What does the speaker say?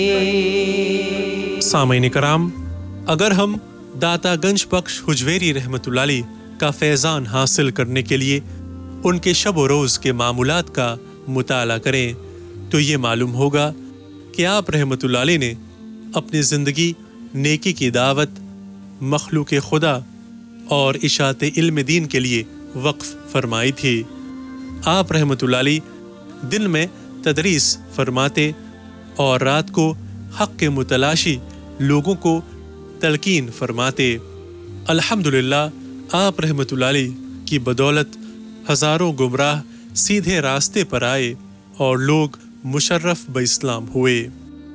सामईन कराम, अगर हम दाता गंज बख्श हुजवेरी रहमतुल्लाह अलैह का फैज़ान हासिल करने के लिए उनके शब व रोज़ के मामूलात का मुताला करें तो ये मालूम होगा कि आप रहमतुल्लाह अलैह ने अपनी ज़िंदगी नेकी की दावत, मखलूक खुदा और इशात इल्म दीन के लिए वक्फ फरमाई थी। आप रहमतुल्लाह अलैह दिन में तदरीस फरमाते और रात को हक़ के मुतलाशी लोगों को तलकीन फरमाते। अल्हम्दुलिल्लाह आप रहमतुल्लाह अलैह की बदौलत हज़ारों गुमराह सीधे रास्ते पर आए और लोग मुशर्रफ ब इस्लाम हुए।